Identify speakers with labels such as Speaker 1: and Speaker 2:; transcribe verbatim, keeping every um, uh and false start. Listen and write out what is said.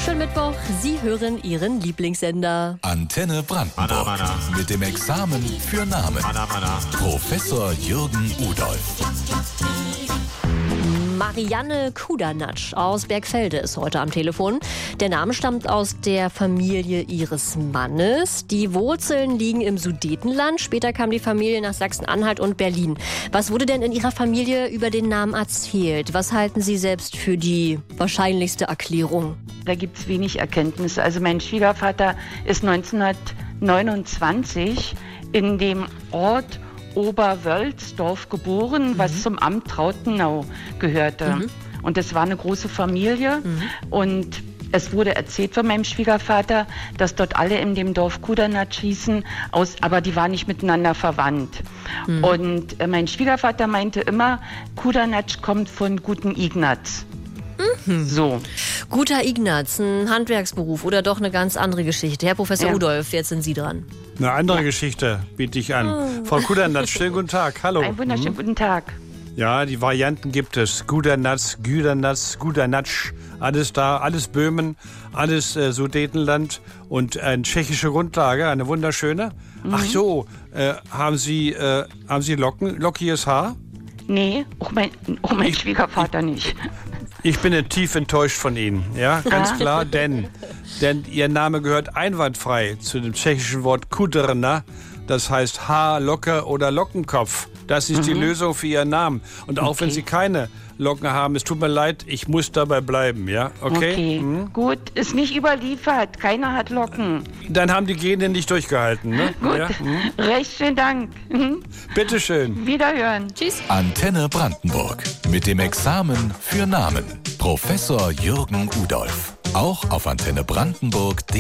Speaker 1: Schönen Mittwoch, Sie hören Ihren Lieblingssender.
Speaker 2: Antenne Brandenburg.
Speaker 3: Anna, Anna.
Speaker 2: Mit dem Examen für Namen.
Speaker 3: Anna, Anna.
Speaker 2: Professor Jürgen Udolf.
Speaker 1: Marianne Kudanatsch aus Bergfelde ist heute am Telefon. Der Name stammt aus der Familie ihres Mannes. Die Wurzeln liegen im Sudetenland. Später kam die Familie nach Sachsen-Anhalt und Berlin. Was wurde denn in Ihrer Familie über den Namen erzählt? Was halten Sie selbst für die wahrscheinlichste Erklärung?
Speaker 4: Da gibt es wenig Erkenntnisse. Also mein Schwiegervater ist neunzehnhundertneunundzwanzig in dem Ort Oberwölsdorf geboren, mhm. was zum Amt Trautenau gehörte. Mhm. Und das war eine große Familie. Mhm. Und es wurde erzählt von meinem Schwiegervater, dass dort alle in dem Dorf Kudanatsch hießen, aus, aber die waren nicht miteinander verwandt. Mhm. Und äh, mein Schwiegervater meinte immer, Kudanatsch kommt von guten Ignaz.
Speaker 1: Mhm.
Speaker 4: So.
Speaker 1: Guter Ignaz, ein Handwerksberuf oder doch eine ganz andere Geschichte? Herr Professor
Speaker 4: Ja.
Speaker 1: Udolf, jetzt sind Sie dran.
Speaker 3: Eine andere Geschichte biete ich an.
Speaker 1: Oh.
Speaker 3: Frau Kudanatsch, schönen guten Tag. Hallo.
Speaker 4: Einen wunderschönen guten Tag.
Speaker 3: Ja, die Varianten gibt es. Kudanatsch, Güdanatsch, Gudanatsch, alles da, alles Böhmen, alles äh, Sudetenland und eine tschechische Grundlage, eine wunderschöne.
Speaker 4: Mhm.
Speaker 3: Ach so, äh, haben Sie, äh, haben Sie Locken, lockiges Haar?
Speaker 4: Nee, auch mein, auch mein Schwiegervater nicht.
Speaker 3: Ich bin tief enttäuscht von Ihnen, ja, ganz
Speaker 4: Ah.
Speaker 3: klar, denn, denn Ihr Name gehört einwandfrei zu dem tschechischen Wort Kudrna, das heißt Haar, Locke oder Lockenkopf. Das ist mhm. die Lösung für Ihren Namen. Und auch
Speaker 4: Okay.
Speaker 3: wenn Sie keine Locken haben, es tut mir leid, ich muss dabei bleiben, ja, okay?
Speaker 4: Okay,
Speaker 3: Mhm.
Speaker 4: gut, ist nicht überliefert, keiner hat Locken.
Speaker 3: Dann haben die Gene nicht durchgehalten, ne?
Speaker 4: Gut,
Speaker 3: Ja? Mhm.
Speaker 4: recht schönen Dank. Mhm.
Speaker 3: Bitteschön.
Speaker 4: Wiederhören.
Speaker 1: Tschüss.
Speaker 2: Antenne Brandenburg. Mit dem Examen für Namen. Professor Jürgen Udolf. Auch auf antenne brandenburg punkt de.